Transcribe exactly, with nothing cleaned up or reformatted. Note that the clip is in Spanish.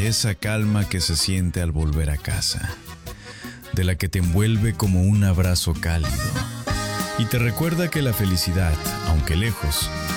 de esa calma que se siente al volver a casa, de la que te envuelve como un abrazo cálido y te recuerda que la felicidad, aunque lejos,